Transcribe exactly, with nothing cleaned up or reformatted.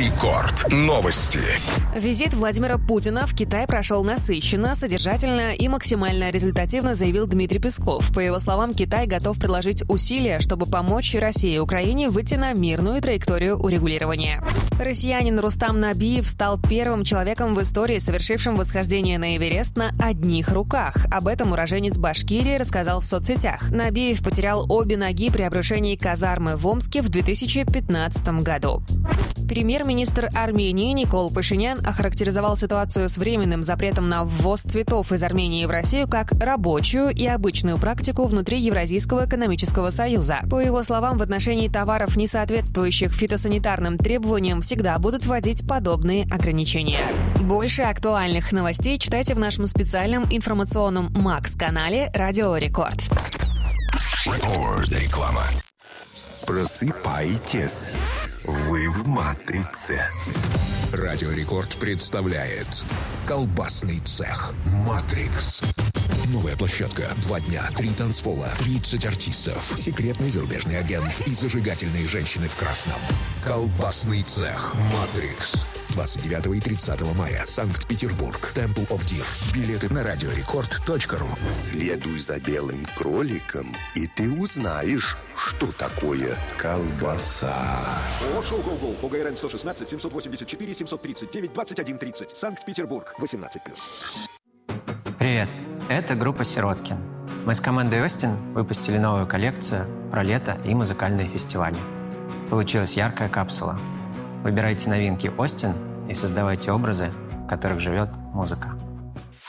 Рекорд. Новости. Визит Владимира Путина в Китай прошел насыщенно, содержательно и максимально результативно, заявил Дмитрий Песков. По его словам, Китай готов предложить усилия, чтобы помочь России и Украине выйти на мирную траекторию урегулирования. Россиянин Рустам Набиев стал первым человеком в истории, совершившим восхождение на Эверест на одних руках. Об этом уроженец Башкирии рассказал в соцсетях. Набиев потерял обе ноги при обрушении казармы в Омске в две тысячи пятнадцатом году. Премьер-министр Армении Никол Пашинян охарактеризовал ситуацию с временным запретом на ввоз цветов из Армении в Россию как рабочую и обычную практику внутри Евразийского экономического союза. По его словам, в отношении товаров, не соответствующих фитосанитарным требованиям, всегда будут вводить подобные ограничения. Больше актуальных новостей читайте в нашем специальном информационном Макс-канале «Радио Рекорд». Реклама. Просыпайтесь, вы в матрице. Радио Рекорд представляет колбасный цех «Матрикс». Новая площадка. Два дня, три танцпола, тридцать артистов, секретный зарубежный агент и зажигательные женщины в красном. Колбасный цех «Матрикс». двадцать девятого и тридцатого мая. Санкт-Петербург. Temple of Deer. Билеты на радиорекорд точка ру. Следуй за белым кроликом, и ты узнаешь, что такое колбаса. Шоу Go-Go по ГРН сто шестнадцать семьсот восемьдесят четыре семьсот тридцать девять двадцать один тридцать. Санкт-Петербург. восемнадцать плюс. Привет, это группа «Сироткин». Мы с командой «Остин» выпустили новую коллекцию про лето и музыкальные фестивали. Получилась яркая капсула. Выбирайте новинки «Остин» и создавайте образы, в которых живет музыка.